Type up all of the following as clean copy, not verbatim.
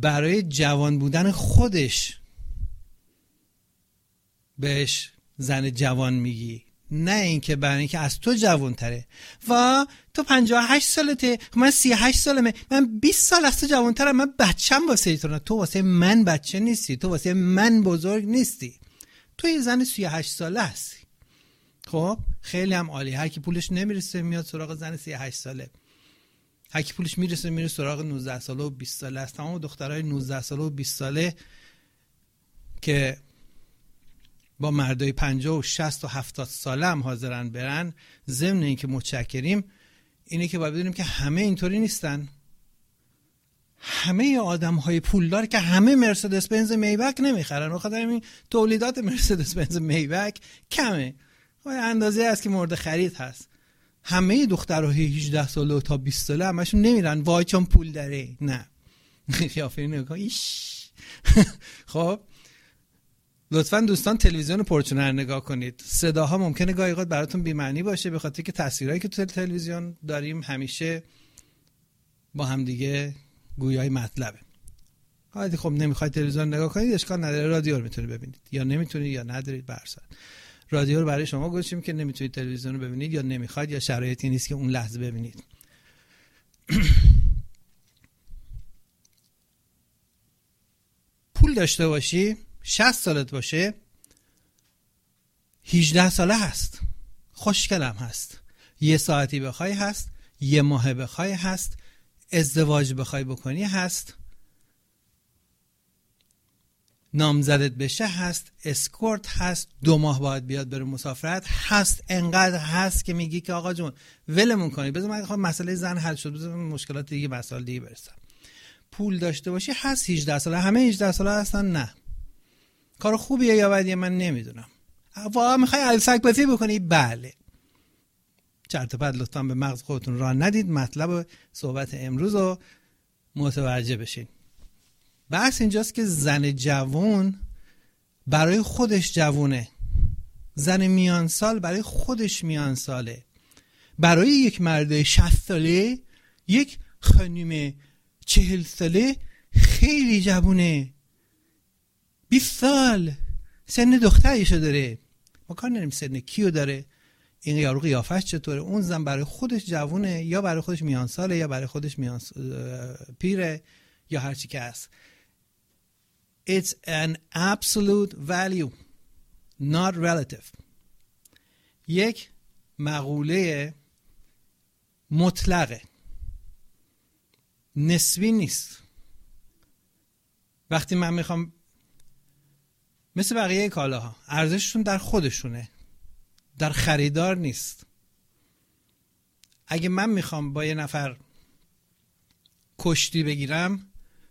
برای جوان بودن خودش بهش زن جوان میگی، نه اینکه برای اینکه از تو جوان تره. و تو 58 سالته، من 38 سالمه، من 20 سال از تو جوان ترم، من بچم واسه تو. تو واسه من بچه نیستی، تو واسه من بزرگ نیستی، تو یه زن 38 ساله هستی. خب خیلی هم عالی. هر کی پولش نمیرسه میاد سراغ زن 38 ساله، هر کی پولش میرسه میره سراغ 19 ساله و 20 ساله. است تمام دخترای 19 ساله و 20 ساله که با مردای 50 و 60 و 70 ساله هم حاضرن برن، ضمن اینکه متشکریم، اینه که باید بدونیم که همه اینطوری نیستن. همه آدم‌های پولدار که همه مرسدس بنز میبک نمیخرن، بخاطر همین تولیدات مرسدس بنز میبک کمه، اندازه هست که مورد خرید هست. همه دخترای 18 ساله تا 20 ساله همشون نمیرن وای چون پول داره، نه. قیافه نگاه ایش. خب لطفاً دوستان تلویزیون پرچونر نگاه کنید. صداها ممکنه گاهی اوقات براتون بی‌معنی باشه به خاطر که تصویرایی که تو تلویزیون داریم همیشه با هم دیگه گویای مطلبه. حالا خب نمیخواید تلویزیون نگاه کنید اشکال نداره، رادیو رو میتونید ببینید، یا نمیتونید یا ندارید. برسن رادیو رو برای شما گذاشتیم که نمیتونید تلویزیون رو ببینید یا نمیخواید یا شرایطی نیست که اون لحظه ببینید. پول داشته باشی، 60 سالت باشه، 18 ساله هست، خوشگلم هست، یه ساعتی بخوای هست، یه ماه بخوای هست، ازدواج بخوای بکنی هست، نامزدت بشه هست، اسکورت هست، 2 ماه باید بیاد بره مسافرت هست، انقدر هست که میگی که آقا جون ولمون کنی، بذار من خب مسئله زن حل شد، بذار مشکلات دیگه مسائل دیگه برسم. پول داشته باشی هست. 18 ساله همه 18 ساله هستن؟ نه. کار خوبیه یا بدیه من نمیدونم. واقعا میخوای الفکبفی بکنی؟ بله. چرت و پرت لطفا به مغز خودتون راه ندید، مطلب صحبت امروز رو متوجه بشین. بحث اینجاست که زن جوان برای خودش جوونه، زن میان سال برای خودش میان ساله، برای یک مرد 60 ساله یک خانم 40 ساله خیلی جوونه. 20 سال سن دختریشو داره، ما کار نداریم سن کیو داره، این یارو قیافش چطوره. اون زن برای خودش جوونه، یا برای خودش میان ساله، یا برای خودش میان پیره، یا هر چی که هست. It's an absolute value, not relative. یک مقوله مطلقه، نسبی نیست. وقتی من میخوام مثل بقیه کالاها ارزششون در خودشونه، در خریدار نیست. اگه من میخوام با یه نفر کشتی بگیرم،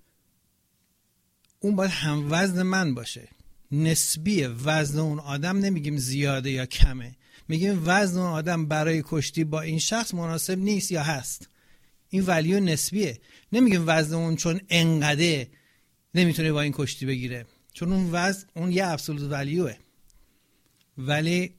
اون باید هم وزن من باشه. نسبیه وزن اون آدم، نمیگیم زیاده یا کمه، میگیم وزن اون آدم برای کشتی با این شخص مناسب نیست یا هست. این ولیو نسبیه. نمیگیم وزن اون چون انقدره نمیتونه با این کشتی بگیره، چون اون وزن اون یه ابسولوت ولیوه، ولی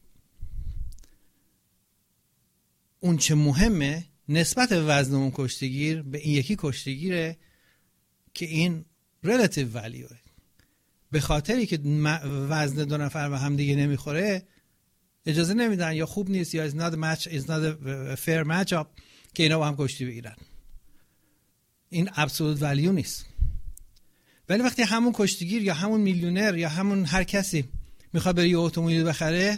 اون چه مهمه نسبت وزن اون کشتیگیر به این یکی کشتیگیره که این relative value. به خاطری که وزن 2 نفر به هم دیگه نمیخوره اجازه نمیدن، یا خوب نیست، یا it's not a fair match up که اینا با هم کشتی بگیرن. این absolute value نیست. ولی وقتی همون کشتیگیر یا همون میلیونر یا همون هر کسی میخواد بره یه اتومبیل بخره،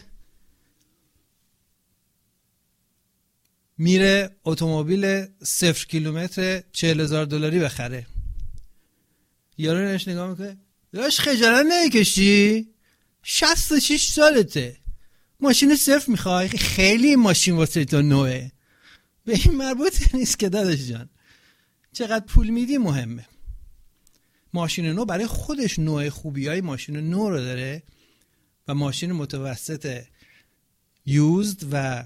میره اتومبیل 0 کیلومتر $40,000 بخره. یارو نش نگاه میکنه، داش خجالت نمیکشی؟ 66 سالته، ماشین صفر میخوای؟ خیلی ماشین واسه تو نوعه. به این مربوط نیست که داداش جان، چقدر پول میدی مهمه. ماشین نو برای خودش نوع خوبیای ماشین نو رو داره و ماشین متوسط یوزد و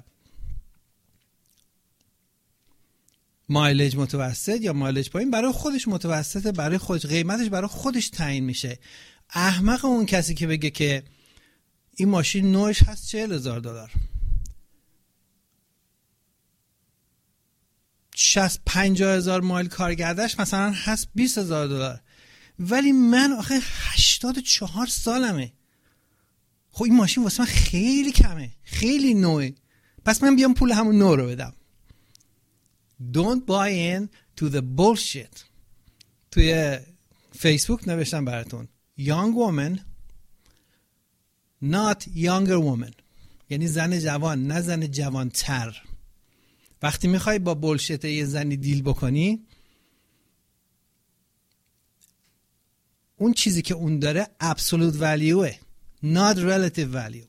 مایلج متوسط یا مایلج پایین برای خودش متوسطه، برای خودش قیمتش برای خودش تعیین میشه. احمق اون کسی که بگه که این ماشین نوعش هست $40,000، 50,000 مایل کارگردش مثلا هست $20,000. ولی من آخه 84 سالمه، خب این ماشین واسه من خیلی کمه، خیلی نوعه، پس من بیام پول همون نو رو بدم. Don't buy in to the bullshit. توی فیسبوک نوشتم براتون young woman not younger woman، یعنی زن جوان نه زن جوانتر. وقتی میخوای با بولشت یه زنی دیل بکنی، اون چیزی که اون داره absolute valueه not relative value.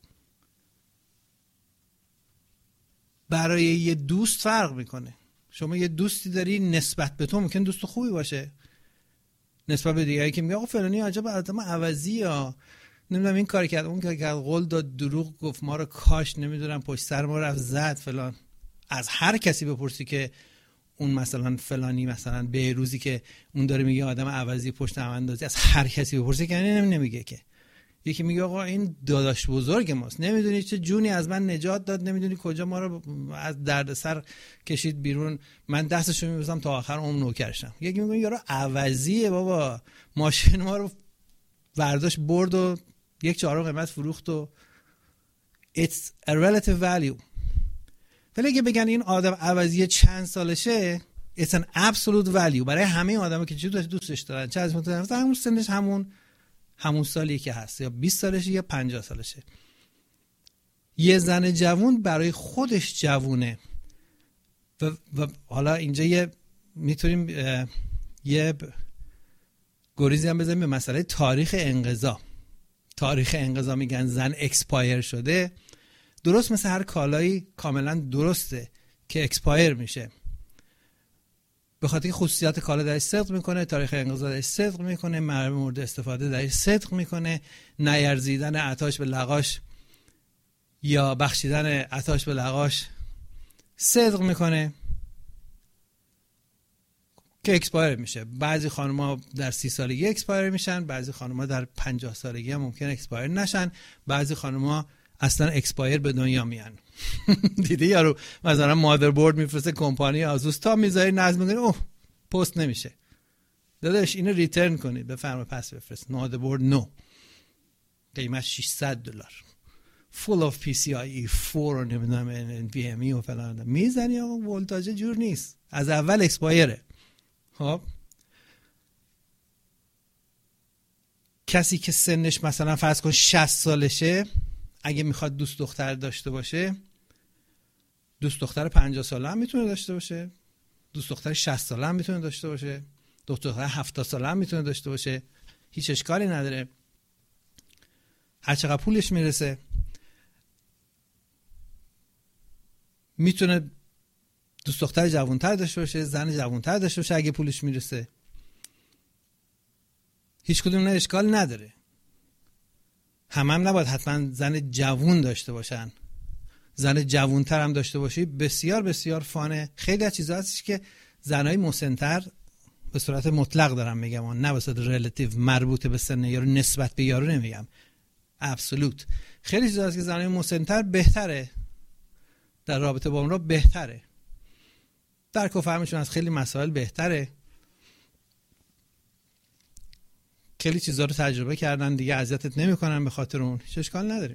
برای یه دوست فرق میکنه. شما یه دوستی داری نسبت به تو ممکن دوست خوبی باشه، نسبت به دیگری که میگه آقا فلانی عجب آدم عوضی یا نمیدونم این کار کرد اون کار کرد، قول داد دروغ گفت ما رو کاش، نمیدونم پشت سر ما رفت زد فلان. از هر کسی بپرسی که اون مثلا فلانی مثلا به روزی که اون داره میگه آدم عوضی پشت هم اندازی، از هر کسی بپرسی که نمیگه که. یکی میگه آقا این داداش بزرگ ماست، نمیدونی چه جونی از من نجات داد، نمیدونی کجا ما رو از دردسر کشید بیرون، من دستشو میبوسم تا آخر عمر نوکرشم. یکی میگه یارو عوضیه بابا، ماشین ما رو برداشت برد و 1/4 قیمت فروخت و it's a relative value. ولی اگه بگن این آدم عوضیه چند سالشه it's an absolute value برای همه آدمایی که دوستش دارن، چه از همون سنش همون سالی که هست، یا 20 سالشه یا 50 سالشه. یه زن جوون برای خودش جوونه و حالا اینجا میتونیم یه گریزی هم بزنیم به مسئله تاریخ انقضا. تاریخ انقضا میگن زن اکسپایر شده، درست مثل هر کالایی کاملا درسته که اکسپایر میشه، به خاطر که خصوصیات کالا درش صدق میکنه، تاریخ انقضا درش صدق میکنه، مورد استفاده درش صدق میکنه، نیرزیدن عطاش به لغاش یا بخشیدن عطاش به لغاش صدق میکنه که اکسپایر میشه. بعضی خانم‌ها در 30 سالگی اکسپایر میشن، بعضی خانم‌ها در 50 سالگی هم ممکن اکسپایر نشن، بعضی خانم‌ها اصلا اکسپایر به دنیا میان. دیدی یارو مثلا مادربرد میفرسته کمپانی آزوس تا میذاری نصب میکنه، اوه پست نمیشه، داداش اینو ریترن کنید بفرما پس بفرست. مادربرد نو، قیمت $600 full of PCIe 4 و نمیدونم NVMe و فلان، میزنی آقا ولتاژ جور نیست، از اول اکسپایره. خب کسی که سنش مثلا فرض کن 60 سالشه، اگه میخواد دوست دختر داشته باشه، دوست دختر 50 ساله هم میتونه داشته باشه، دوست دختر 60 ساله هم میتونه داشته باشه، دوست دختر 70 ساله هم میتونه داشته باشه، هیچ اشکالی نداره، هر چقدر پولش میرسه. میتونه دوست دختر جوانتر داشته باشه، زن جوانتر داشته باشه اگه پولش میرسه، هیچ کدوم نه اشکال نداره. هم نباید حتما زن جوون داشته باشن، زن جوونتر هم داشته باشی بسیار بسیار فانه. خیلی از چیزا هستش که زنای مسن‌تر، به صورت مطلق دارم میگم، نه به صورت ریلیتیو مربوط به سن یارو نسبت به یارو نمیگم، ابسولوت، خیلی چیزا هست که زنای مسن‌تر بهتره در رابطه با اون رو، بهتره درک و فهمشون از خیلی مسائل بهتره، خیلی چیزا رو تجربه کردن دیگه، اذیتت نمیکنن به خاطر اون، هیچ اشکال نداره.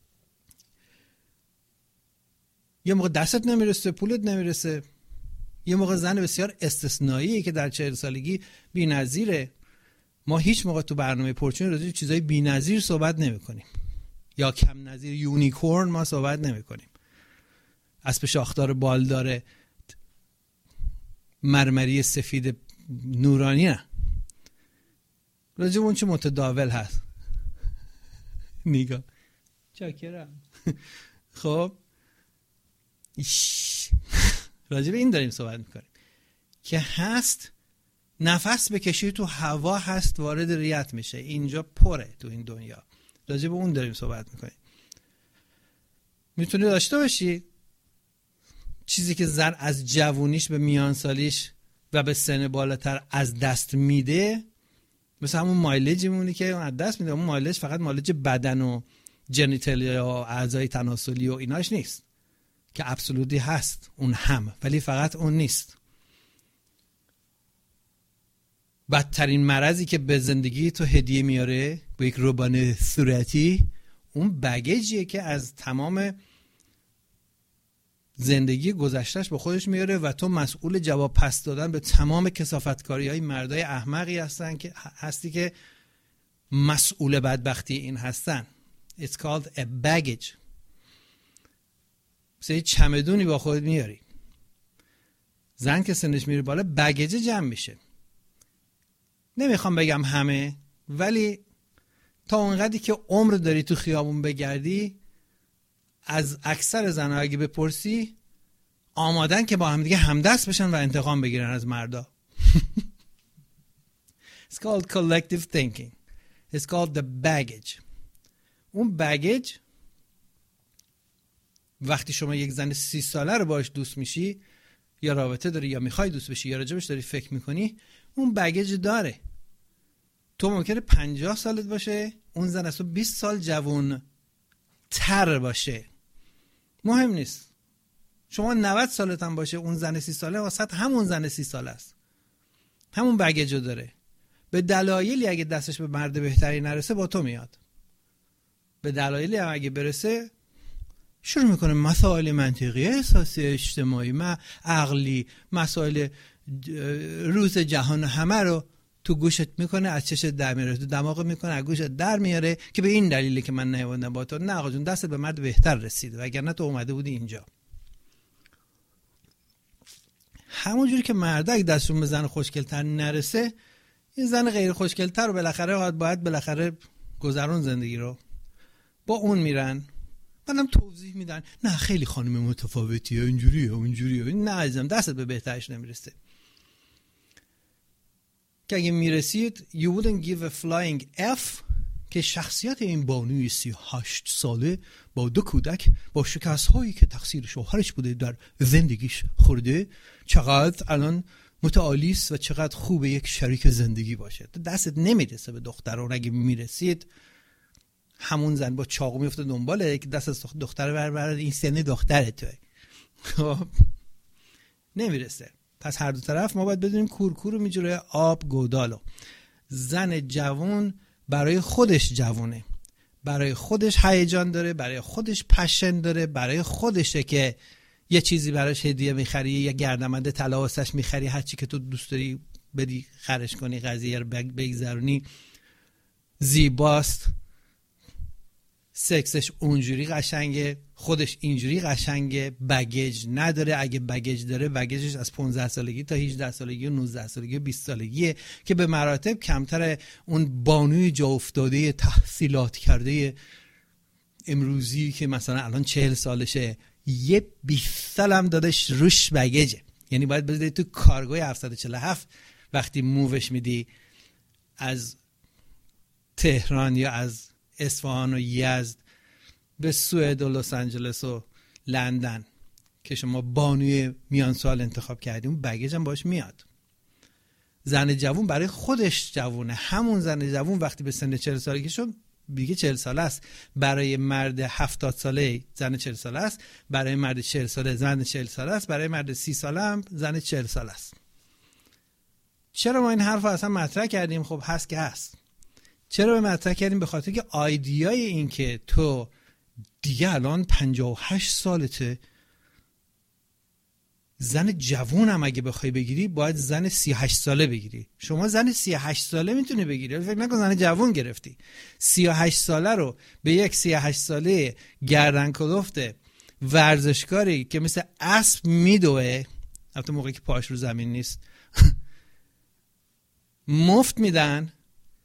یه موقع دستت نمیرسه، پولت نمیرسه، یه موقع زن بسیار استثنائیه که در 40 سالگی بی‌نظیره. ما هیچ موقع تو برنامه پرچون راجع به چیزای بی‌نظیر صحبت نمی‌کنیم یا کم نظیر، یونیکورن ما صحبت نمی‌کنیم، اسب شاخدار بالدار مرمری سفید نورانی، نه، راجع به اون چه متداول هست. نگاه چاکرم. خب راجع به این داریم صحبت میکنیم که هست نفس بکشی تو هوا، هست وارد ریت میشه، اینجا پره تو این دنیا، راجع به اون داریم صحبت میکنیم. میتونی داشته باشی چیزی که زن از جوونیش به میانسالیش و به سن بالاتر از دست میده، مثل همون مایلجی مونی که از دست میده. اون مایلج فقط مایلج بدن و جنیتالیا و اعضای تناسلی و ایناش نیست که ابسولوتی هست، اون هم، ولی فقط اون نیست. بدترین مرضی که به زندگی تو هدیه میاره با یک روبان صورتی، اون بگیجیه که از تمام زندگی گذشتهش با خودش میاره و تو مسئول جواب پس دادن به تمام کثافتکاری های مردای احمقی هستی که مسئول بدبختی این هستن. It's called a baggage. مثل یه چمدونی با خودت میاری. زن که سنش میره بالا بگیج جمع میشه. نمیخوام بگم همه، ولی تا اونقدری که عمر داری تو خیابون بگردی، از اکثر زنها اگه بپرسی آمادن که با هم دیگه همدست بشن و انتقام بگیرن از مردا. It's called collective thinking. It's called the baggage. اون baggage وقتی شما یک زن 30 ساله رو باش دوست میشی یا رابطه داری یا میخوای دوست بشی یا راجبش داری فکر میکنی، اون بگیج داره. تو ممکنه 50 سالت باشه، اون زن از تو 20 سال جوان تر باشه، مهم نیست. شما 90 سالت هم باشه، اون زن 30 ساله واسه همون زن 30 ساله است، همون بگیجو داره. به دلایلی اگه دستش به مرد بهتری نرسه با تو میاد، به دلایلی هم اگه برسه شروع میکنه مسائل منطقی، احساسی، اجتماعی، عقلی، مسائل روز جهان همه رو تو گوشت میکنه، از چشت در میاره، تو دماغت میکنه، از گوشت در میاره که به این دلیلی که من نیومدم با تو. نه آقا جون، دستت به مرد بهتر رسید وگرنه تو اومده بودی اینجا. همونجوری که مرد اگه دستشون به زن خوشگل‌تر نرسه، این زن غیر خوشگل‌تر رو بالاخره باید گذرون زندگی رو با اون میرن، بعدم توضیح میدن نه خیلی خانم متفاوتیه، اینجوریه اونجوریه. نه عزیزم، دستت به بهترش نمیرسه. که اگه میرسید you wouldn't give a flying F که شخصیت این بانوی 38 ساله با 2 کودک با شکست هایی که تقصیر شوهرش بوده در زندگیش خورده چقدر الان متعالی است و چقدر خوبه یک شریک زندگی باشه. دستت نمیرسه به دختر. اون اگه میرسید همون زن با چاقو میفته دنباله که دست از دختر بربرد، این سن دختره توی. نمیرسه. پس هر دو طرف ما باید بدونیم کورکور رو میجوره آب گودالو. زن جوان برای خودش جوونه، برای خودش هیجان داره، برای خودش پشن داره، برای خودشه که یه چیزی براش هدیه میخری، یه گردنبند طلا واسش میخری، هر چی که تو دوست داری بدی خرج کنی، قضیه رو بگذرونی. زیباست، سکسش اونجوری قشنگه، خودش اینجوری قشنگه، بگیج نداره. اگه بگیج داره، بگیجش از 15 سالگی تا 18 سالگی و 19 سالگی و 20 سالگیه که به مراتب کمتر اون بانوی جا افتاده تحصیلات کرده امروزی که مثلا الان 40 سالشه، یه 20 سال هم دادش روش بگیجه. یعنی باید بذاری تو کارگوی 747 وقتی مووش میدی از تهران یا از اصفهان و یزد به سوئد و لس آنجلس و لندن که شما بانوی میان سال انتخاب کردیم، بگیج هم باش میاد. زن جوون برای خودش جوونه. همون زن جوون وقتی به سن 40 سالگی شد دیگه 40 ساله است. برای مرد 70 ساله زن 40 ساله است، برای مرد 40 ساله زن 40 ساله است، برای مرد 30 ساله هم زن 40 ساله است. چرا ما این حرف اصلا مطرح کردیم؟ خب هست که هست. چرا به مطرح کردیم؟ به خاطر که آیدیای این که تو دیگه الان 58 سالته، زن جوون هم اگه بخوای بگیری باید زن 38 ساله بگیری. شما زن 38 ساله میتونی بگیری، فکر نکن زن جوون گرفتی. 38 ساله رو به یک 38 ساله گردن کلفت ورزشکاری که مثل اسب میدوه، البته موقعی که پاش رو زمین نیست، مفت میدن،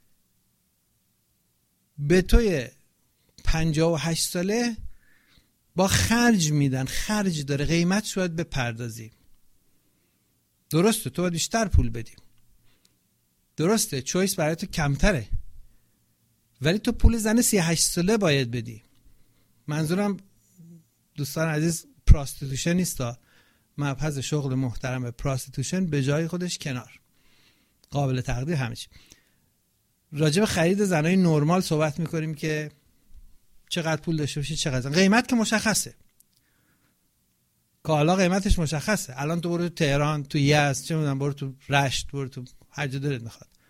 به توی 58 ساله با خرج میدن. خرج داره، قیمت باید بپردازی. درسته تو باید بیشتر پول بدی، درسته چویس برای تو کمتره، ولی تو پول زن 38 ساله باید بدی. منظورم دوستان عزیز پراستیتوشن نیستا، مبحث شغل محترم پراستیتوشن به جای خودش کنار، قابل تقدیر همه چی. راجع به خرید زنای نرمال صحبت میکنیم که چقدر پول داشته باشی، چقدر قیمت که مشخصه، کالا قیمتش مشخصه. الان تو برو تو تهران، تو یزد، چه میدونم، برو تو رشت، برو تو هر جا دلت میخواد،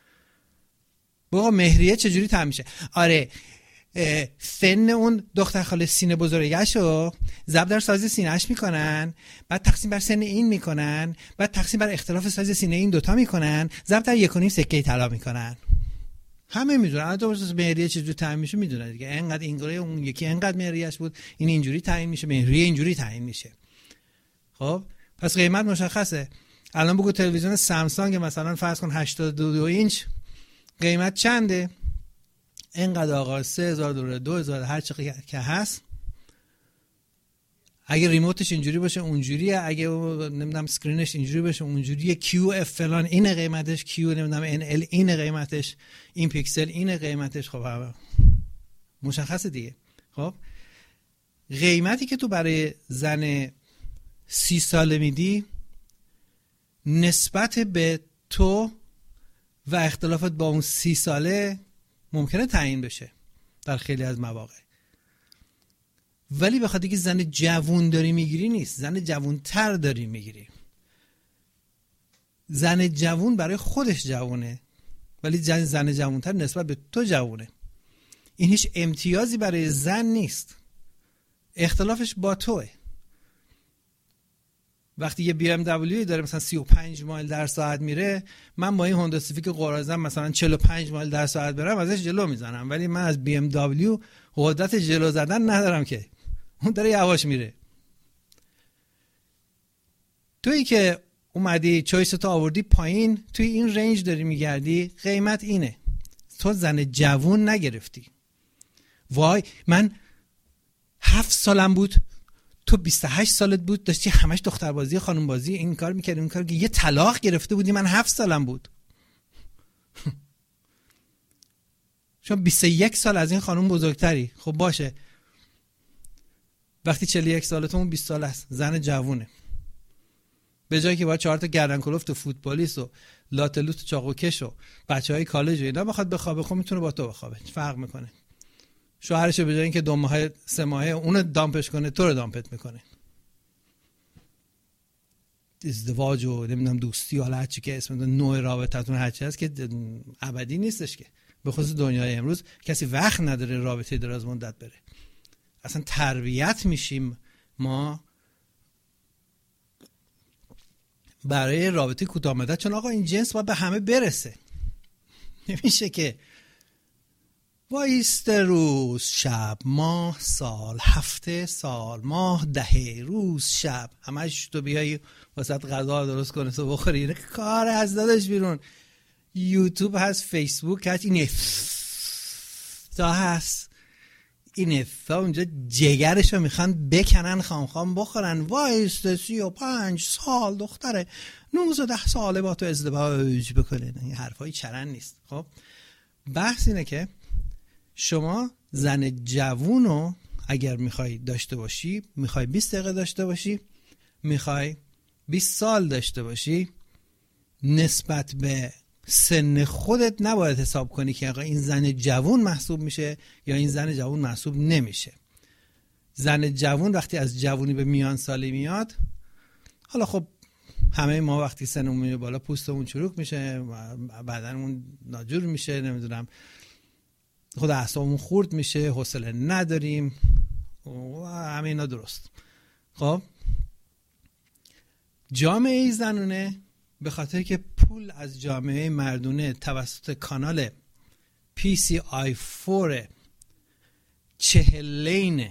بابا مهریه چجوری تعیین میشه؟ آره سن اون دختر خاله سینه بزرگشو ضرب در سایز سینه‌اش میکنن، بعد تقسیم بر سن این میکنن، بعد تقسیم بر اختلاف سایز سینه این دوتا میکنن، ضرب در 1.5 سکه طلا میکنن. همه میدونن تو مهریه چجوری تعیین میشه، میدونن دیگه. انقدر اینگره اون یکی انقدر مهریه‌اش بود، این اینجوری تعیین میشه، مهریه اینجوری تعیین میشه. خب پس قیمت مشخصه. الان بگو تلویزیون سامسونگ مثلا فرض کن 82 اینچ قیمت چنده؟ اینقدر آقا، $3000 $2000 هر چقدر که هست. اگه ریموتش اینجوری باشه اونجوریه، اگه نمیدونم اسکرینش اینجوری باشه اونجوریه، کیو اف فلان اینه قیمتش، کیو نمیدونم ان ال اینه قیمتش، این پیکسل اینه قیمتش. خب مشخصه دیگه. خب قیمتی که تو برای زن 30 ساله میدی نسبت به تو و اختلافات با اون 30 ساله ممکنه تعیین بشه در خیلی از مواقع، ولی بخاطر که زن جوون داری میگیری نیست، زن جوونتر داری میگیری. زن جوون برای خودش جوونه، ولی زن جوونتر نسبت به تو جوونه. این هیچ امتیازی برای زن نیست، اختلافش با توه. وقتی یه بی ام دبلیو داره مثلا 35 مایل در ساعت میره، من با این هوندا سیویک قرازم مثلا 45 مایل در ساعت برم ازش جلو میزنم، ولی من از بی ام دبلیو قدرت جلو زدن ندارم که، اون داره یواش میره. تویی که اومدی چویس تو آوردی پایین، توی این رنج داری میگردی، قیمت اینه. تو زن جوون نگرفتی. وای من 7 سالم بود، تو 28 سالت بود، داشتی همش دختربازی خانم بازی این کار میکردی اون کار، که یه طلاق گرفته بودی، من 7 سالم بود. شما 21 سال از این خانم بزرگتری. خب باشه، وقتی 41 سالته اون 20 سال است، زن جوونه. به جایی که باید 4 تا گردن کلفت و فوتبالیست و لاتلوت و چاقوکش و بچهای کالج و اینا بخواد بخوابه، خب میتونه با تو بخوابه، فرق میکنه. شوهرش به جای اینکه 2 ماه 3 ماهه اونو دامپش کنه، تو رو دامپت میکنه. ازدواج و نمیدونم دوستی و هر چی که اسم نوع رابطتون هر چی هست که ابدی نیستش که. به خصوص دنیای امروز کسی وقت نداره رابطه دراز مدت بره. اصلا تربیت میشیم ما برای رابطه کوتاه مدت، چون آقا این جنس باید به همه برسه. نمیشه که وایست روز شب ماه سال هفته سال ماه دهه روز شب همش تو بیایی واسه غذا درست کنه تو بخوری. اینه کار از دادش بیرون. یوتیوب هست، فیسبوک هست، این تا هست، این افتا اونجا جگرشو میخوان بکنن، خام بخورن. وایست 35 سال دختره 19 ساله با تو ازدواج بکنه. این حرفای چرند نیست. خب بحث اینه که شما زن جوونو اگر میخوای داشته باشی، میخوای 20 دقیقه داشته باشی، میخوای 20 سال داشته باشی، نسبت به سن خودت نباید حساب کنی که آقا این زن جوون محسوب میشه یا این زن جوون محسوب نمیشه. زن جوون وقتی از جوونی به میان سالی میاد، حالا خب همه ما وقتی سنمون میره بالا پوستمون چروک میشه، بدنمون ناجور میشه، نمیدونم خود اعصابمون خورد میشه، حوصله نداریم و همه اینا درست. خب جامعه زنونه به خاطر که پول از جامعه مردونه توسط کانال PCI4 40 لین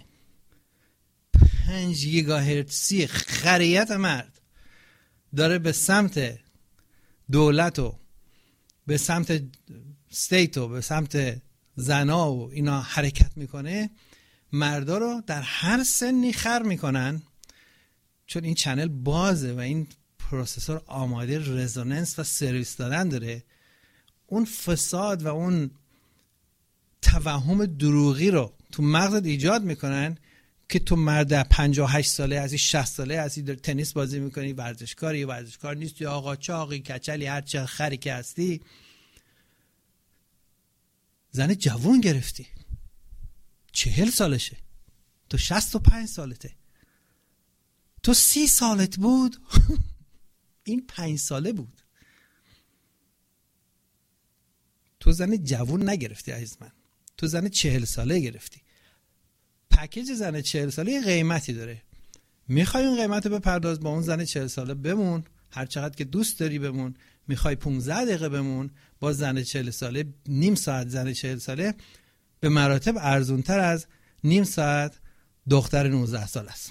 5 گیگاهرتزی خریت مرد داره به سمت دولت و به سمت استیت و به سمت زنا و اینا حرکت میکنه، مردا رو در هر سنی خر میکنن، چون این چنل بازه و این پروسسور آماده رزونانس و سرویس دادن داره. اون فساد و اون توهم دروغی رو تو مغزت ایجاد میکنن که تو مرد 58 ساله هستی، 60 ساله هستی، داری تنیس بازی میکنی، ورزشکاری یا ورزشکار نیستی، آقا چاقی کچلی هر چه خری که هستی، زن جوون گرفتی، 40 سالشه، تو 65 سالته، تو 30 سالت بود این 5 ساله بود. تو زن جوون نگرفتی عزیز من، تو زن 40 ساله گرفتی. پکیج زن 40 ساله یه قیمتی داره، میخوای اون قیمت رو بپرداز، با اون زن 40 ساله بمون، هر چقدر که دوست داری بمون. میخوای 15 دقیقه بمون با زن 40 ساله، نیم ساعت زن 40 ساله به مراتب ارزونتر از نیم ساعت دختر 19 ساله است.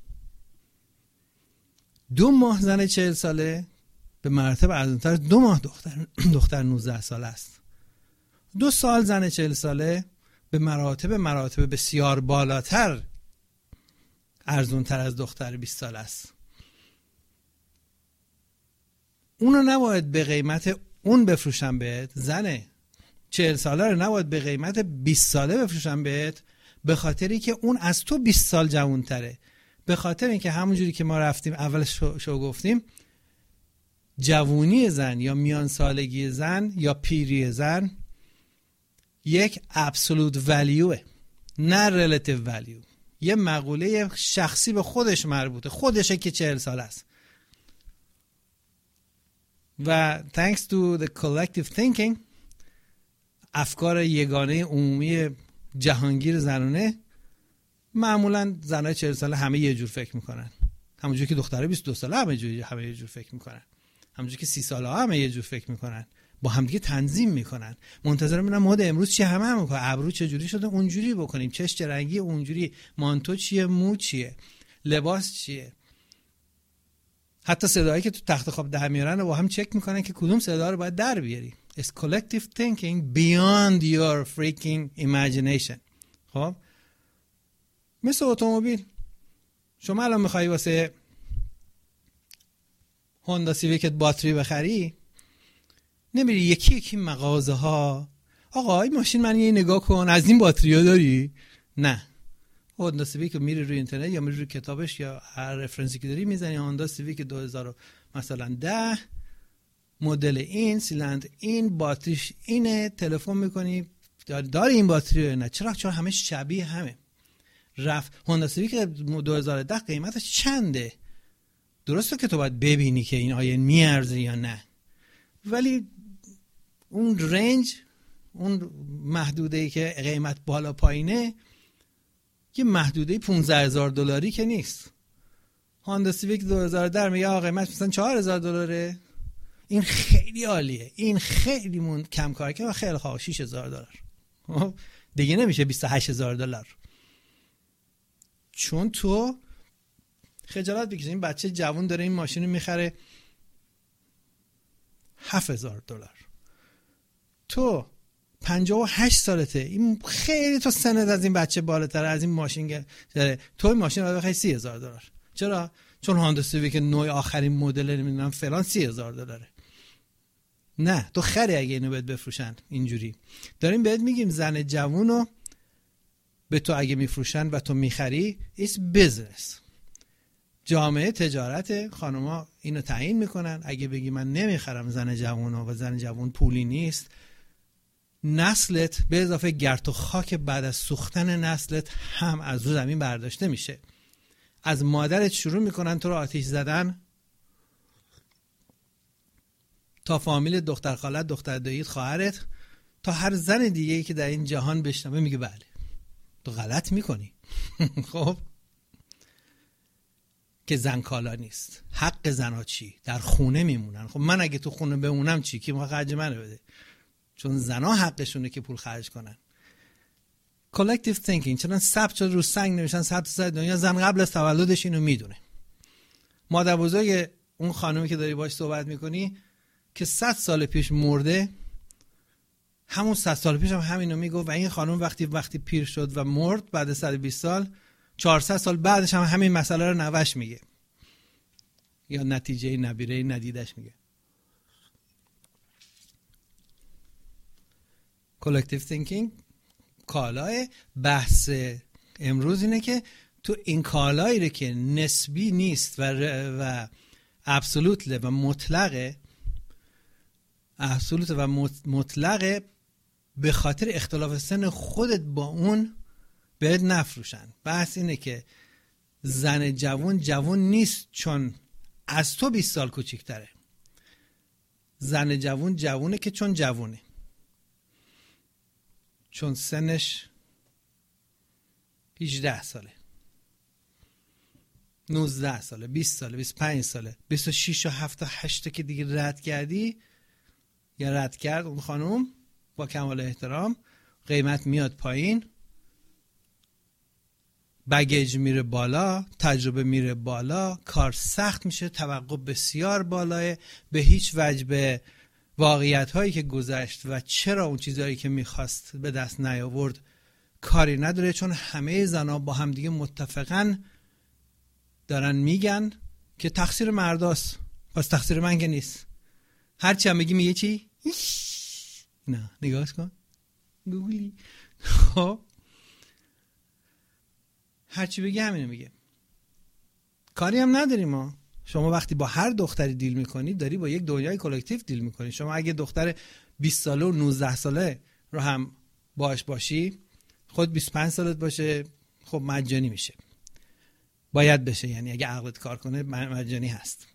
2 ماه زن 40 ساله به مراتب ارزونتر از 2 ماه دختر 19 ساله است. 2 سال زن 40 ساله به مراتب بسیار بالاتر ارزونتر از دختر 20 ساله است. اونو نباید به قیمت اون بفروشن بهت، زن 40 ساله رو نباید به قیمت 20 ساله بفروشن بهت، به خاطری که اون از تو 20 سال جوان‌تره. به خاطر اینکه همونجوری که ما رفتیم اول شو گفتیم، جوونی زن یا میان سالگی زن یا پیری زن یک absolute value، نه relative value. یه مقوله شخصی به خودش مربوطه، خودشه که 40 سال است. و thanks to the collective thinking، افکار یگانه عمومی جهانگیر زنانه، معمولا زنای 40 ساله همه یه جور فکر میکنن، همونجوری که دخترای 22 ساله همه یه جور فکر میکنن، همونجوری که 30 ساله ها همه یه جور فکر میکنن، با همدیگه تنظیم میکنن، منتظر میمونن مود امروز چیه، همه میکنن، ابرو چجوری شده اونجوری بکنیم، چش چه رنگی اونجوری، مانتو چیه، مو چیه، لباس چیه. حتی صدایی که تو تخت خواب در میارن رو با هم چک میکنن که کدوم صدا رو باید در بیاری. It's collective thinking beyond your freaking imagination. خب مثل اتومبیل، شما الان میخوایی واسه هوندا سیویکت باتری بخری، نمیری یکی یکی مغازه ها آقا این ماشین من یه نگاه کن، از این باتری ها داری؟ نه، هوندا سیویک میری روی اینترنت یا میری روی کتابش یا هر رفرنسی که داری میزنی هوندا سیویک 2000 مثلا 10 مدل این، سیلندر این، باتریش اینه، تلفن میکنی داری این باتری نه، چرا؟ چون همه شبیه همه. رفت هوندا سیویک 2010 قیمتش چنده؟ درسته که تو باید ببینی که این آیا میارزه یا نه، ولی اون رنج، اون محدوده‌ای که قیمت بالا پایینه، یه محدوده $15,000 که نیست. هوندا سیویک 2010 میگه آقا قیمت مثلا $4,000، این خیلی عالیه، این خیلی کم کار که خیلی خواه $6,000 دیگه نمیشه $28,000. چون تو خجالت بکشی این بچه جوان داره این ماشین رو میخره $7,000، تو 58 سالته، این خیلی تو سنت از این بچه بالاتر، از این ماشین داره، تو این ماشین رو بخری $30,000. چرا؟ چون هوندا سیویک نوع آخرین مدل نمیدونم فلان $30,000. نه تو خری اگه اینو بهت بفروشن اینجوری. داریم بهت میگیم زن جوونو به تو اگه میفروشن و تو میخری، it's business. جامعه تجارت، خانوما اینو تعیین میکنن. اگه بگی من نمیخرم زن جوونو و زن جوون پولی نیست، نسلت به اضافه گرد و خاک بعد از سوختن نسلت هم از رو زمین برداشته میشه. از مادرت شروع میکنن تو رو آتیش زدن، تا فامیل دختر خالت، دختر داییت، خواهرت، تا هر زن دیگه‌ای که در این جهان بشنوه میگه بله تو غلط میکنی. خب که زن کالا نیست. حق زنها چی؟ در خونه میمونن. خب من اگه تو خونه بمونم چی؟ کی ما خرج منو بده؟ چون زنها حقشونه که پول خرج کنن. collective thinking چون ثبت شده رو سنگ نوشتن 100 تا دنیا زن قبل از تولدش اینو میدونه. مادر بزرگ اون خانومی که داری باهاش صحبت میکنی که 100 سال پیش مرده، همون 100 سال پیش هم همینو میگفت و این خانم وقتی پیر شد و مرد بعد 120 سال، 400 سال بعدش هم همین مسئله رو نوش میگه یا نتیجه نبیره ندیدش میگه. collective thinking کالای بحث امروز اینه که تو این کالایی رو که نسبی نیست و ابسولوت و مطلقه به خاطر اختلاف سن خودت با اون بهت نفروشن. بحث اینه که زن جوان نیست چون از تو 20 سال کوچیک‌تره. زن جوونه که چون جوونه. چون سنش 18 ساله، 19 ساله، 20 ساله، 25 ساله، 26 و 7 و 8 که دیگه رد کردی یا رد کرد اون خانم، با کمال احترام قیمت میاد پایین، بگیج میره بالا، تجربه میره بالا، کار سخت میشه، توقع بسیار بالاه، به هیچ وجه به واقعیت هایی که گذشت و چرا اون چیزهایی که میخواست به دست نیاورد کاری نداره، چون همه زنها با هم دیگه متفقن دارن میگن که تقصیر مرداست، پس تقصیر من که نیست. هرچی هم بگی میگه چی؟ نه نگاهش کن گوگلی. خب هرچی بگی همینو میگه، کاری هم نداریم ما. شما وقتی با هر دختری دیل میکنی داری با یک دنیای کلکتیو دیل میکنی. شما اگه دختر 20 ساله و 19 ساله رو هم باش باشی، خود 25 سالت باشه، خب مجانی میشه، باید بشه، یعنی اگه عقلت کار کنه مجانی هست.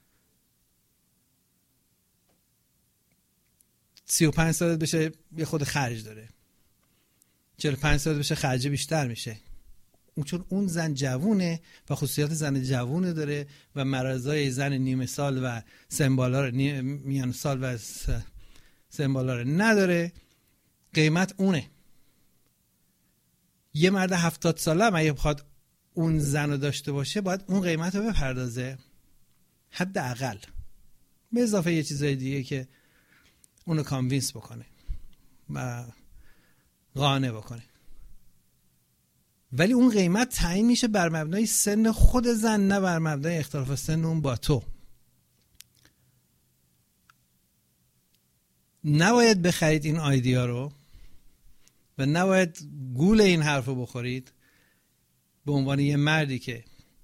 35 سالت بشه یه خود خرج داره، 45 سالت بشه خرج بیشتر میشه، چون اون زن جوونه و خصوصیات زن جوونه داره و مرزای زن نیمه سال و سمبالا رو میان سال و سمبالا رو نداره. قیمت اونه. یه مرد 70 ساله هم اگه بخواد اون زن رو داشته باشه باید اون قیمت رو بپردازه، حداقل، به اضافه یه چیزای دیگه که اونو کانوینس بکنه و قانع بکنه. ولی اون قیمت تعیین میشه بر مبنای سن خود زن، نه بر مبنای اختلاف سن اون با تو. نباید بخرید این آیدیا رو و نباید گول این حرف رو بخورید به عنوان یه مردی که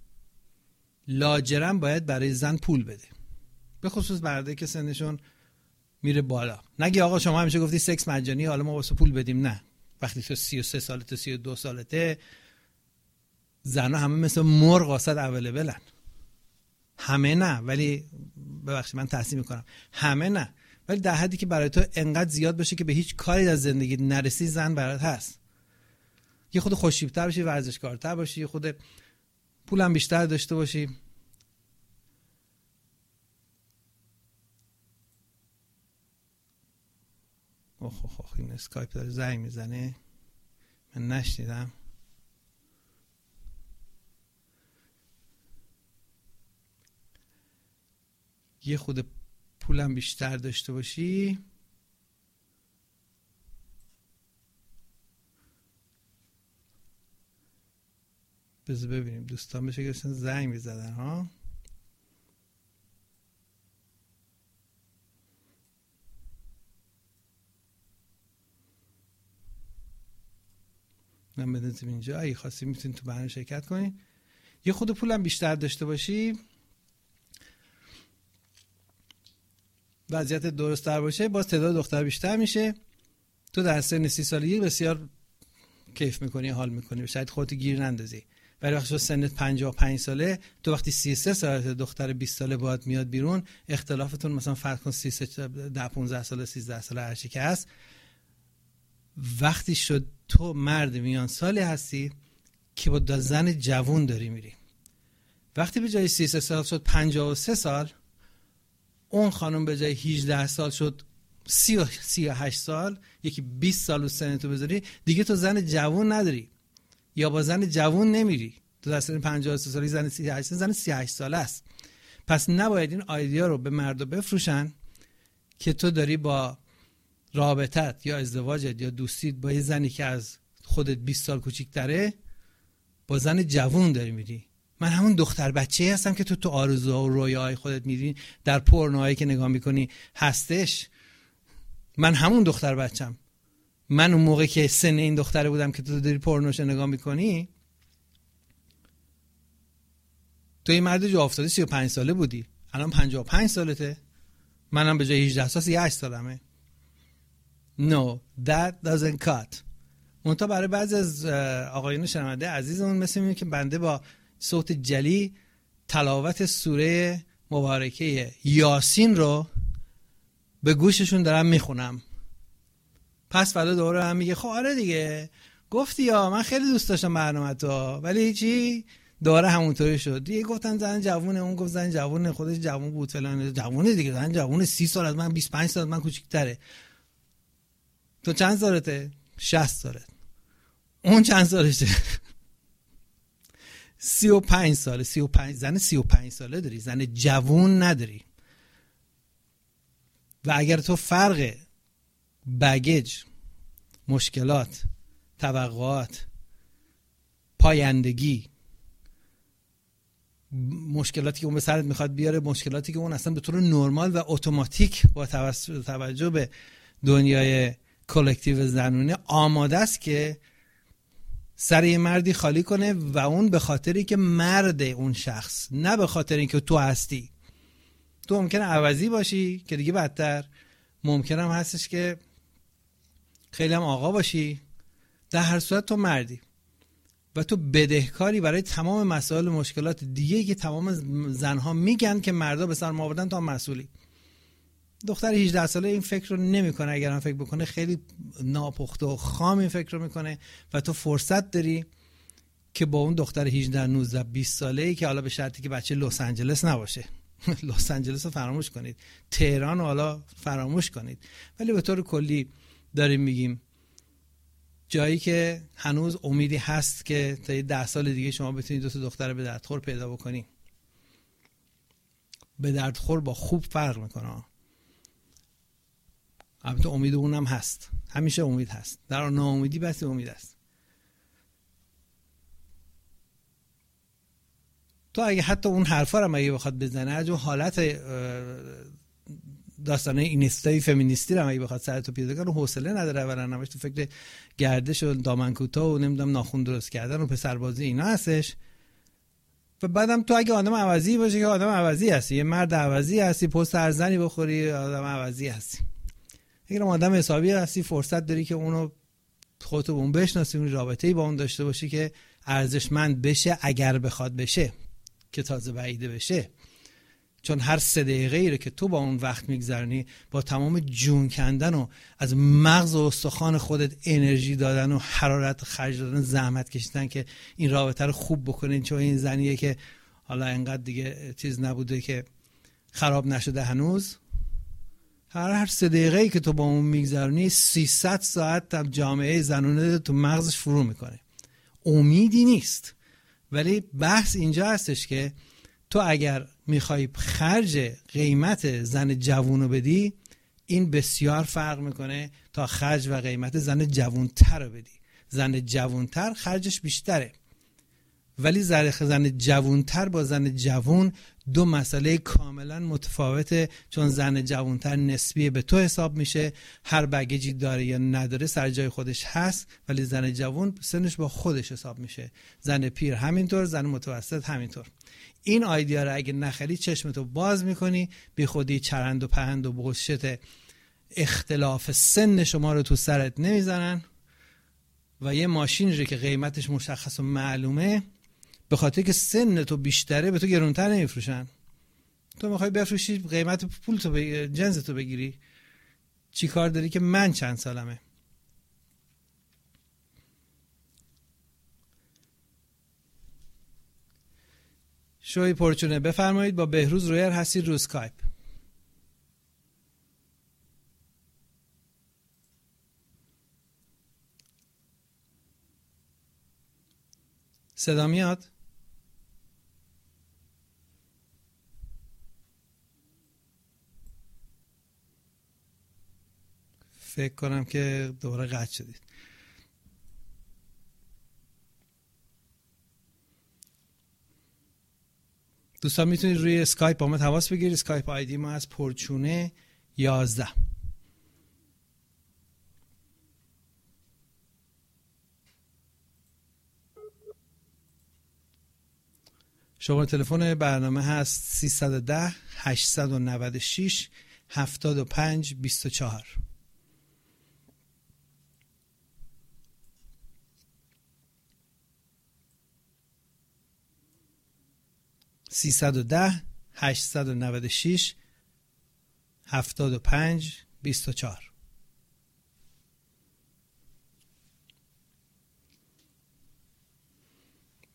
لاجرم باید برای زن پول بده، به خصوص مردی که سنشون میره بالا. نگی آقا شما همیشه گفتی سکس مجانی، حالا ما واسه پول بدیم. نه، وقتی تو 33 سالته 32 سالته زنها همه مثل مرغ واسط اویلیبلن. همه نه، ولی ببخشید من تحسین میکنم، همه نه، ولی در حدی که برای تو انقدر زیاد باشه که به هیچ کاری از زندگی نرسی زن برات هست. یه خود خوش‌تیپ‌تر باشی، ورزشکارتر باشی، یه خود پولم بیشتر داشته باشی. اوه این اسکایپ داره زنگ میزنه، من نشنیدم. یه خود پولم بیشتر داشته باشی، بذار ببینیم دوستان بشه که زنگ میزدن ها. من بدونیم اینجا اگه خواستی میتونید تو برنامه شرکت کنید. یه خود پولم بیشتر داشته باشی، وضعیت درست تر باشه، باز تعداد دختر بیشتر میشه. تو در سن 30 سالگی بسیار کیف میکنی، حال میکنی، شاید خودت گیر نندازی. ولی وقتی سنت 55 ساله، تو وقتی 33 سالته دختر 20 ساله باید میاد بیرون، اختلافتون مثلا فرض کن 15 ساله 13 ساله هر چی که هست، وقتی شد تو مرد میان سالی هستی که با زن جوون داری میری. وقتی به جای 33 سال شد 53 سال، اون خانم به جای 18 سال شد 38 سال، یکی 20 سال سن تو بذاری، دیگه تو زن جوون نداری یا با زن جوون نمیری. تو در سن 53 سالی زن 38 ساله است. پس نباید این ایده رو به مردا بفروشن که تو داری با رابطت یا ازدواجت یا دوستیت با یه زنی که از خودت 20 سال کوچیک‌تره با زن جوون داری میری. من همون دختر بچه‌ای هستم که تو آرزوها و رویاهای خودت می‌بینی، در پورنوهایی که نگاه می‌کنی هستش. من همون دختر بچه‌م. من اون موقع که سن این دختره بودم که تو داری پورنوش نگاه می‌کنی، تو این مرد جا افتاده 35 ساله بودی، الان 55 سالته. منم به جای 18 سال 38 سالمه. No, that doesn't cut. منتها برای بعضی از آقایون شنونده عزیزمون مثل اینه که بنده با صوت جلی تلاوت سوره مبارکه یاسین رو به گوششون دارم میخونم پس فردا دوباره هم میگه خب آره دیگه گفتی یا من خیلی دوست داشتم برنامه تو، ولی چی دوباره همونطوری شد دیگه. گفتن زن جوونه، اون گفت زن جوونه، خودش جوون بود فلان، جوونه دیگه، زن جوونه 30 سال از من، 25 سال از من کوچیک‌تره. تو چند سالته؟ 60 سالت. اون چند سالشه؟ 35 ساله. 35 زن 35 ساله داری، زن جوون نداری. و اگر تو فرق بگیج، مشکلات، توقعات، پایندگی، مشکلاتی که اون به سرت میخواد بیاره، مشکلاتی که اون اصلا به طور نرمال و اتوماتیک با توجه به دنیای کلکتیو زنونه آماده است که سر یه مردی خالی کنه، و اون به خاطری که مرد اون شخص، نه به خاطر اینکه تو هستی. تو ممکنه عوضی باشی که دیگه بدتر، ممکنه هم هستش که خیلی هم آقا باشی، در هر صورت تو مردی و تو بدهکاری برای تمام مسائل و مشکلات دیگه که تمام زنها میگن که مردا به سر آوردن، تو هم مسئولی. دختر 18 ساله این فکر رو نمیکنه، اگر هم فکر بکنه خیلی ناپخته و خام این فکر رو میکنه، و تو فرصت داری که با اون دختر 18 19 20 ساله‌ای که حالا به شرطی که بچه لس آنجلس نباشه لس آنجلس رو فراموش کنید، تهران رو حالا فراموش کنید، ولی به طور کلی داریم میگیم جایی که هنوز امیدی هست که تا 10 سال دیگه شما بتونید دو تا دختر به دردخور پیدا بکنی. به دردخور با خوب فرق میکنه. البته امید اونم هست، همیشه امید هست، در ناامیدی بس امید است. تو اگه حتی اون حرفا رو اگه بخواد بزنه، از اون حالت داستانه اینستایی فمینیستی رو اگه بخواد سرتو پیدا کنه، حوصله نداره. اولا نماش تو فکر گردش و دامن کوتاه و نمیدونم ناخن درست کردن و پسربازی اینا هستش. و بعدم تو اگه آدم عوضی باشه که آدم عوضی هستی، یه مرد عوضی هستی، پست ارزنی بخوری، آدم عوضی هستی. اگر آدم حسابی هستی، فرصت داری که اونو خودتو اون بشناسی، اون رابطه‌ای با اون داشته باشی که ارزشمند بشه، اگر بخواد بشه، که تازه بعیده بشه. چون هر 3 دقیقه‌ای رو که تو با اون وقت میگذرونی، با تمام جون کندن و از مغز و استخوان خودت انرژی دادن و حرارت خرج دادن، زحمت کشیدن که این رابطه رو خوب بکنین، چون این زنیه که حالا انقدر دیگه چیز نبوده که خراب نشده هنوز. هر 3 دقیقه‌ای که تو با اون میگذرونی 300 ساعت جامعه زنونه تو مغزش فرو میکنه. امیدی نیست. ولی بحث اینجا هستش که تو اگر میخوای خرج قیمت زن جوونو بدی، این بسیار فرق میکنه تا خرج و قیمت زن جوونتر رو بدی. زن جوونتر خرجش بیشتره، ولی زن جوونتر با زن جوون دو مسئله کاملا متفاوته. چون زن جوونتر نسبی به تو حساب میشه، هر بگیجی داره یا نداره سر جای خودش هست، ولی زن جوون سنش با خودش حساب میشه. زن پیر همینطور، زن متوسط همینطور. این آیدیا رو اگه نخری چشمتو باز میکنی، بی خودی چرند و پهند و بوشت اختلاف سن شما رو تو سرت نمیزنن، و یه ماشین که قیمتش مشخص و معلومه، به خاطر که سن تو بیشتره به تو گرونتر نمیفروشن. تو میخوای بفروشی قیمت پول تو جنس تو بگیری، چی کار داری که من چند سالمه؟ شوی پرچونه بفرمایید. با بهروز رویر هستید رو اسکایپ. صدا میاد؟ فکر کنم که دوباره قطع شدید. دوستان میتونید روی اسکایپ با ما تماس بگیرید. اسکایپ آیدی ما از پرچونه 11. شماره تلفن برنامه هست 310 896 75 24. (310 896 75 24).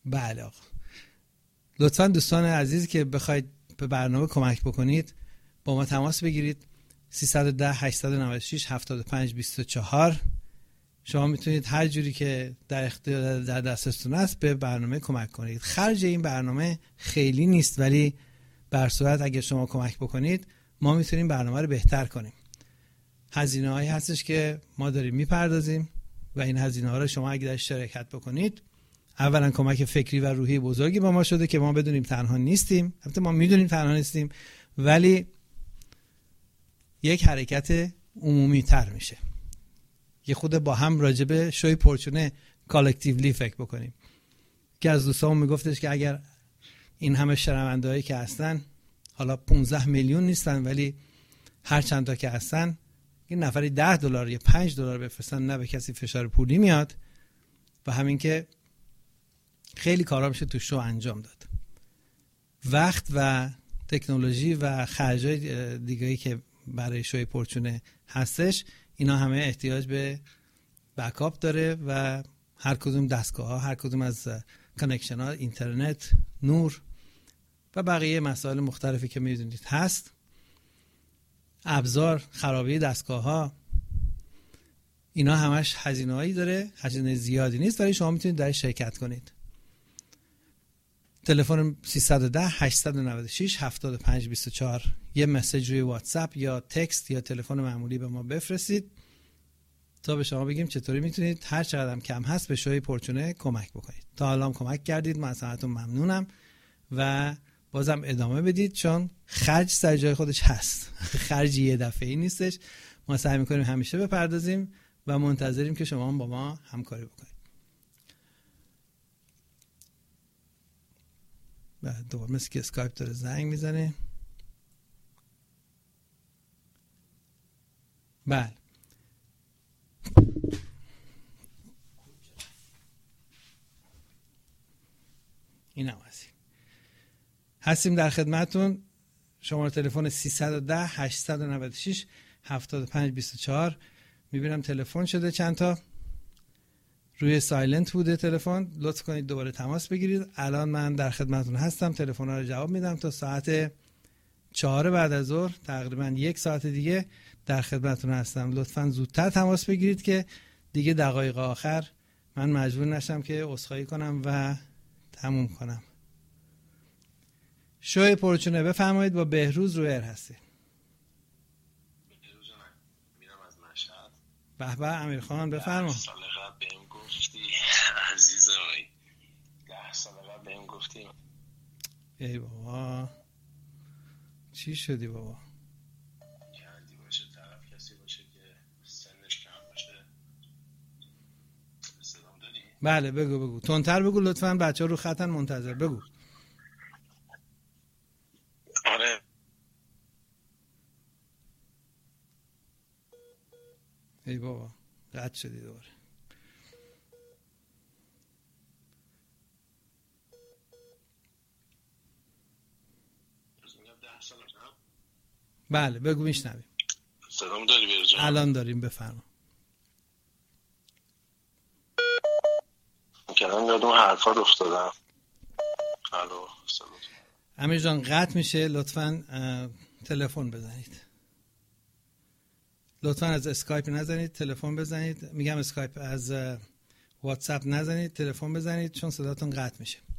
بله آقا. لطفا دوستان عزیزی که بخواید به برنامه کمک بکنید با ما تماس بگیرید. 310 896 75 24. شما میتونید هر جوری که در دسترستون است به برنامه کمک کنید. خرج این برنامه خیلی نیست، ولی بر صورت اگه شما کمک بکنید ما میتونیم برنامه رو بهتر کنیم. هزینه هایی هستش که ما داریم میپردازیم و این هزینه ها رو شما اگه در شرکت بکنید، اولا کمک فکری و روحی بزرگی با ما شده که ما بدونیم تنها نیستیم. البته ما میدونیم تنها نیستیم، ولی یک حرکت عمومی تر میشه. یه خود با هم راجبه شوی پرچونه کالکتیولی فکر بکنیم. که از دوستان میگفتش که اگر این همه شنونده‌هایی که هستن، حالا 15 میلیون نیستن ولی هر چند تا که هستن، یه نفری $10 یا $5 بفرستن، نه به کسی فشار پولی میاد و همین که خیلی کارا میشه تو شو انجام داد. وقت و تکنولوژی و خرجای دیگه‌ای که برای شوی پرچونه هستش، اینا همه احتیاج به بکاپ داره و هر کدوم دستگاه ها، هر کدوم از کانکشن ها، اینترنت، نور و بقیه مسائل مختلفی که میدونید هست، ابزار، خرابی دستگاه ها، اینا همش هزینه هایی داره. هزینه زیادی نیست ولی شما میتونید در شرکت کنید. تلفن 310 896 75 24. یه مسیج روی واتساپ یا تکست یا تلفن معمولی به ما بفرستید تا به شما بگیم چطوری میتونید هر چقدر هم کم هست به شوی پرچونه کمک بکنید. تا حالا هم کمک کردید، من از همتون ممنونم و بازم ادامه بدید، چون خرج سر جای خودش هست. خرج یه دفعه‌ای نیستش. ما سعی میکنیم همیشه بپردازیم و منتظریم که شما هم با ما همکاری بکنید. دوباره مثل که اسکایپ داره زنگ میزنه. بله، این هم هستیم در خدمتون. شماره تلفن 310 896 75 24. میبینم تلفن شده چند تا، روی سایلنت بوده تلفن. لطف کنید دوباره تماس بگیرید. الان من در خدمتون هستم، تلفن ها رو جواب میدم تا ساعت 4 بعد از ظهر، تقریبا 1 ساعت دیگه در خدمتون هستم. لطفا زودتر تماس بگیرید که دیگه دقایق آخر من مجبور نشم که عذرخواهی کنم و تموم کنم. شوی پرچونه بفرمایید، با بهروز روی ایر هستی. بهروز میرم از مشهد. به به امیر خان بفرما. 10 سال قبل بهم گفتی عزیز آقای، 10 سال قبل بهم گفتی. ای بابا چی شدی بابا؟ کردی باشه طرف کسی باشه که سنش کم باشه. صدام داری؟ بله بگو تندتر بگو لطفاً، بچه‌ها رو خطن منتظر. بگو. آره ای بابا قطع شدی دوباره. میگم 10 سال قبل. بله بگو میشنویم. صدام داری بهروز؟ الان داریم، بفرما. کردم یادم حرفات افتادم. الو صدات امیر جان قطع میشه، لطفاً تلفن بزنید. لطفاً از اسکایپ نزنید، تلفن بزنید. میگم اسکایپ، از واتساپ نزنید، تلفن بزنید چون صداتون قطع میشه.